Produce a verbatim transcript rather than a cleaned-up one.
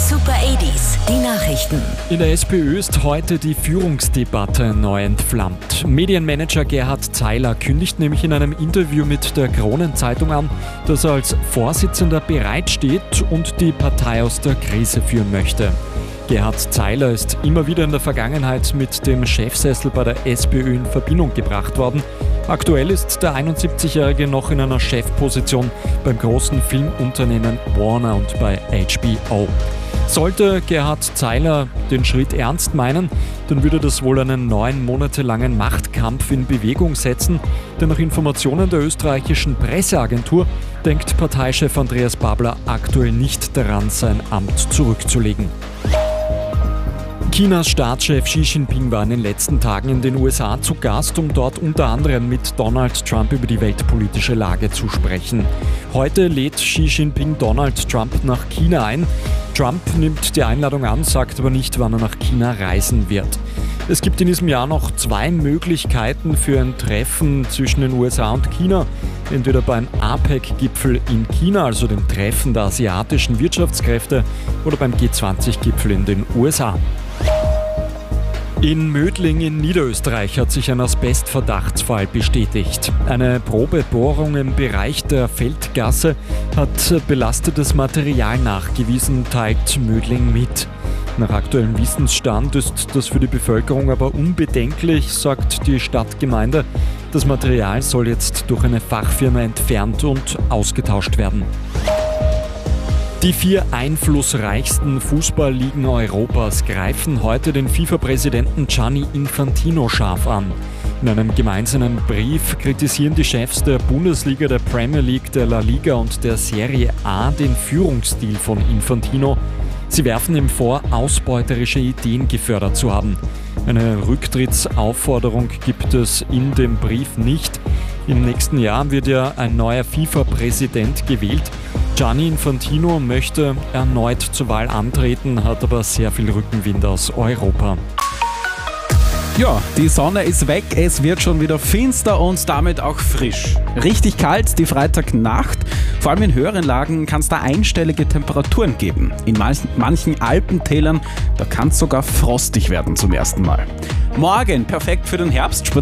Super achtziger, die Nachrichten. In der SPÖ ist heute die Führungsdebatte neu entflammt. Medienmanager Gerhard Zeiler kündigt nämlich in einem Interview mit der Kronenzeitung an, dass er als Vorsitzender bereitsteht und die Partei aus der Krise führen möchte. Gerhard Zeiler ist immer wieder in der Vergangenheit mit dem Chefsessel bei der SPÖ in Verbindung gebracht worden. Aktuell ist der einundsiebzigjährige noch in einer Chefposition beim großen Filmunternehmen Warner und bei H B O. Sollte Gerhard Zeiler den Schritt ernst meinen, dann würde das wohl einen neun Monate langen Machtkampf in Bewegung setzen, denn nach Informationen der österreichischen Presseagentur denkt Parteichef Andreas Babler aktuell nicht daran, sein Amt zurückzulegen. Chinas Staatschef Xi Jinping war in den letzten Tagen in den U S A zu Gast, um dort unter anderem mit Donald Trump über die weltpolitische Lage zu sprechen. Heute lädt Xi Jinping Donald Trump nach China ein. Trump nimmt die Einladung an, sagt aber nicht, wann er nach China reisen wird. Es gibt in diesem Jahr noch zwei Möglichkeiten für ein Treffen zwischen den U S A und China. Entweder beim APEC-Gipfel in China, also dem Treffen der asiatischen Wirtschaftskräfte, oder beim G zwanzig Gipfel in den U S A. In Mödling in Niederösterreich hat sich ein Asbestverdachtsfall bestätigt. Eine Probebohrung im Bereich der Feldgasse hat belastetes Material nachgewiesen, teilt Mödling mit. Nach aktuellem Wissensstand ist das für die Bevölkerung aber unbedenklich, sagt die Stadtgemeinde. Das Material soll jetzt durch eine Fachfirma entfernt und ausgetauscht werden. Die vier einflussreichsten Fußballligen Europas greifen heute den FIFA-Präsidenten Gianni Infantino scharf an. In einem gemeinsamen Brief kritisieren die Chefs der Bundesliga, der Premier League, der La Liga und der Serie A den Führungsstil von Infantino. Sie werfen ihm vor, ausbeuterische Ideen gefördert zu haben. Eine Rücktrittsaufforderung gibt es in dem Brief nicht. Im nächsten Jahr wird ja ein neuer FIFA-Präsident gewählt. Gianni Infantino möchte erneut zur Wahl antreten, hat aber sehr viel Rückenwind aus Europa. Ja, die Sonne ist weg, es wird schon wieder finster und damit auch frisch. Richtig kalt die Freitagnacht. Vor allem in höheren Lagen kann es da einstellige Temperaturen geben. In manchen, manchen Alpentälern, da kann es sogar frostig werden zum ersten Mal. Morgen perfekt für den Herbst.